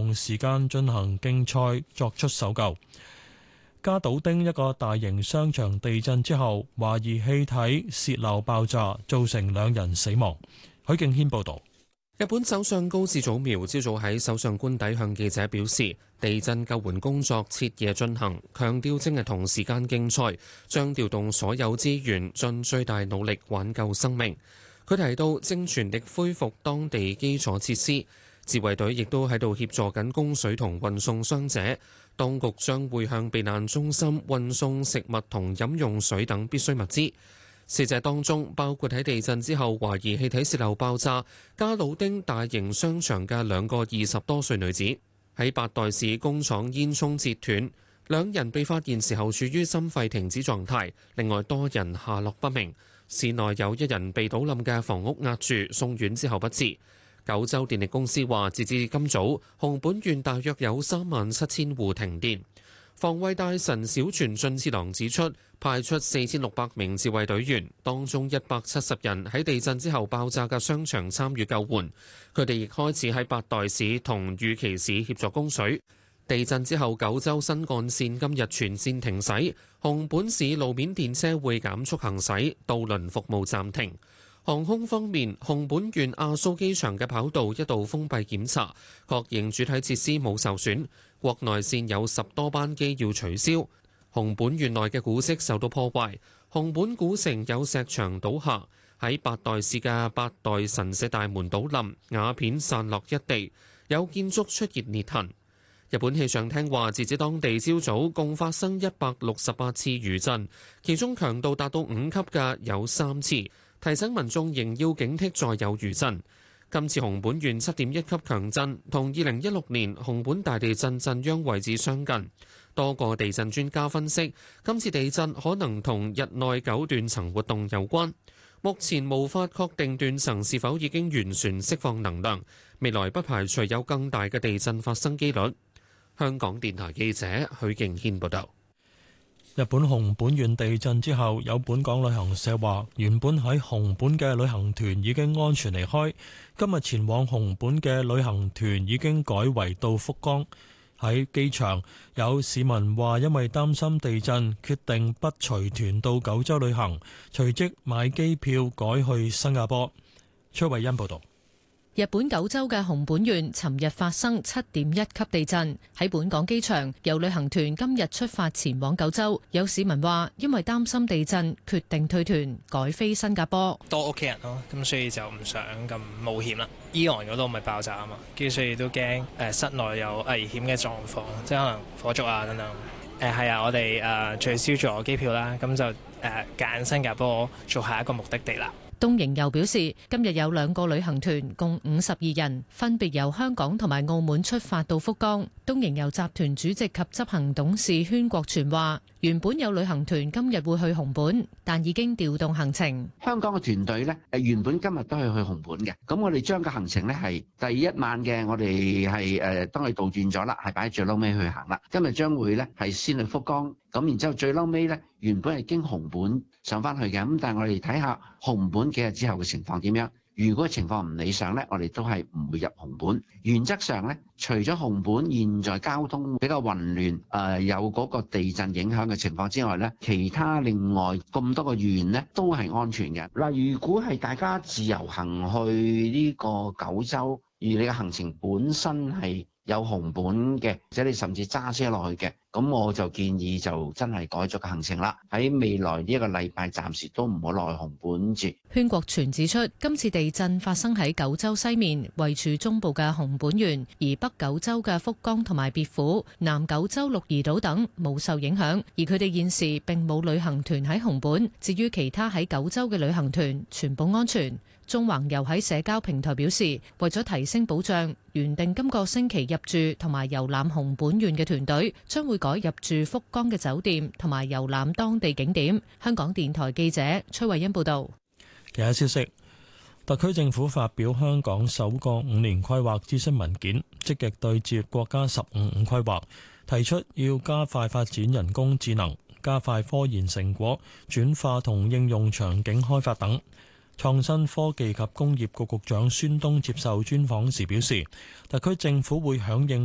同時間進行競賽作出搜救。加島町一個大型商場地震之後，懷疑氣體洩漏爆炸，造成2人死亡。許敬軒報導。 日本首相高市早苗朝早喺首相官邸向記者表示，地震救援工作徹夜進行，強調正係同時間競賽，將調動所有資源，盡最大努力挽救生命。佢提到正全力恢復當地基礎設施，自衛隊亦都喺度協助緊供水同運送傷者。當局將會向避難中心運送食物同飲用水等必需物資。死者當中包括喺地震之後懷疑氣體洩漏爆炸加魯丁大型商場嘅2個20多歲女子。喺八代市工廠煙囪截斷，2人被發現時候處於心肺停止狀態，另外多人下落不明。市內有1人被倒冧嘅房屋壓住，送院之後不治。九州電力公司話，截至今早，熊本縣大約有37000戶停電。防衛大臣小泉進次郎指出，派出4600名自衛隊員，當中170人喺地震之後爆炸嘅商場參與救援。佢哋亦開始喺八代市同御岐市協助供水。地震之後，九州新幹線今日全線停駛，熊本市路面電車會減速行駛，渡輪服務暫停。航空方面，熊本縣阿蘇機場嘅跑道一度封閉檢查，確認主體設施冇受損。國內線有10多班機要取消。熊本縣內嘅古蹟受到破壞，熊本古城有石牆倒下，喺八代市嘅八代神社大門倒冧，瓦片散落一地，有建築出現裂痕。日本氣象廳話，截至當地朝早共發生168次餘震，其中強度達到5級嘅有3次。提醒民眾仍要警惕再有餘震。今次熊本縣7.1級強震，同2016年熊本大地震震央位置相近。多個地震專家分析，今次地震可能同日內9斷層活動有關。目前無法確定斷層是否已經完全釋放能量，未來不排除有更大嘅地震發生機率。香港電台記者許敬軒報道。 日本熊本縣地震之後，有本港旅行社話，原本喺熊本嘅旅行團已經安全離開，今日前往熊本嘅旅行團已經改為到福岡。喺機場，有市民話因為擔心地震，決定不隨團到九州旅行，隨即買機票改去新加坡。崔慧欣報道。 日本九州嘅熊本縣尋日發生7.1級地震，喺本港機場有旅行團今日出發前往九州，有市民話因為擔心地震，決定退團改飛新加坡。 多屋企人咯，咁所以就唔想咁冒險啦。伊朗嗰度咪爆炸啊嘛，跟住所以都驚室內有危險嘅狀況，即係可能火燭啊等等。係啊，我哋取消咗機票啦，咁就揀新加坡做下一個目的地啦。 東瀛遊表示，今日有2個旅行團，共52人，分別由香港同埋澳門出發到福岡。東瀛遊集團主席及執行董事禤國全話，原本有旅行團今日會去熊本，但已經調動行程。 香港嘅團隊呢，原本今日都係去熊本嘅，咁我哋將個行程呢係第一晚嘅，我哋係當佢倒轉咗啦，係擺喺最撈尾去行啦。今日將會呢係先去福岡，咁然之後最撈尾呢，原本係經熊本上返去嘅，咁但係我哋睇下熊本幾日之後嘅情況點樣。如果情況唔理想呢，我哋都係唔會入熊本。原則上呢，除咗熊本現在交通比較混亂，有嗰個地震影響嘅情況之外呢，其他另外咁多個縣呢都係安全嘅。嗱，如果係大家自由行去呢個九州，而你嘅行程本身係有熊本嘅，或者你甚至揸車落去嘅，咁我就建議就真係改咗個行程啦。喺未來呢一個禮拜，暫時都唔好落去熊本住。 禤國全指出，今次地震發生喺九州西面，位處中部嘅熊本縣，而北九州嘅福岡同埋別府、南九州鹿兒島等冇受影響，而佢哋現時並冇旅行團喺熊本。至於其他喺九州嘅旅行團，全部安全。縱橫遊喺社交平台表示，為咗提升保障，原定今個星期入住同埋遊覽熊本縣嘅團隊將會改入住福岡嘅酒店同埋遊覽當地景點。香港電台記者崔慧欣報道。 其他消息，特區政府發表香港首個5年規劃諮詢文件，積極對接國家15五規劃，提出要加快發展人工智能，加快科研成果轉化同應用場景開發等。創新科技及工業局局長孫東接受專訪時表示，特區政府會響應